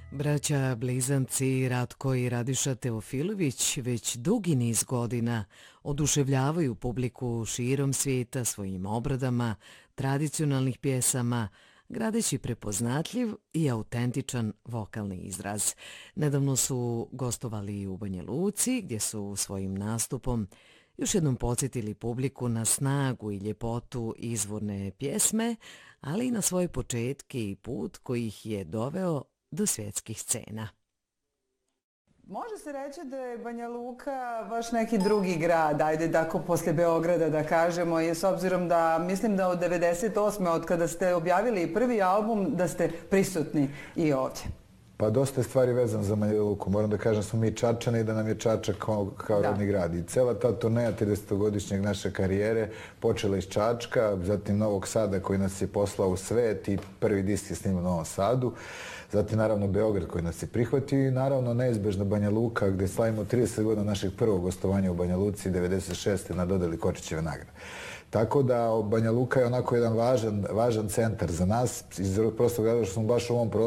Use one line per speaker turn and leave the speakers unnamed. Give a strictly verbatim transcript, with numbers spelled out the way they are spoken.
Braća blizanci Ratko i Radiša Teofilović već dugi niz godina oduševljavaju publiku širom svijeta svojim obradama tradicionalnih pjesama, gradeći prepoznatljiv i autentičan vokalni izraz. Nedavno su gostovali u Banja Luci, gdje su svojim nastupom još jednom podsjetili publiku na snagu i ljepotu izvorne pjesme, ali i na svoje početke i put koji ih je doveo do svjetskih scena.
Može se reći da je Banja Luka baš neki drugi grad, ajde tako poslije Beograda da kažemo, i s obzirom da mislim da od devedeset osme od kada ste objavili prvi album da ste prisutni i ovdje.
Pa dosta je stvari vezan za Banja Luku. Moram da kažem da smo mi Čačani i da nam je Čačak kao, kao rodni grad. I cela ta turneja tridesetogodišnjeg naše karijere počela iz Čačka, zatim Novog Sada koji nas je poslao u svet i prvi disk je snimao u Novom Sadu. Zatim naravno Beograd koji nas je prihvatio i naravno neizbežna Banja Luka gdje slavimo trideset godina našeg prvog gostovanja u Banja Luci devedeset šeste na dodeli Kočićeve nagrade. Tako da Banja Luka je onako jedan važan, važan centar za nas iz prostog razloga što smo baš u ovom prostoru